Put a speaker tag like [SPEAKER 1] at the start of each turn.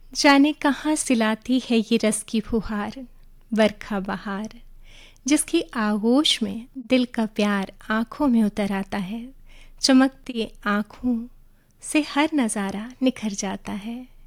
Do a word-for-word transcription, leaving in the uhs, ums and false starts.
[SPEAKER 1] जाने कहाँ सिलाती है ये रस की फुहार, बरखा बहार, जिसकी आगोश में दिल का प्यार आँखों में उतर आता है। चमकती आँखों से हर नज़ारा निखर जाता है।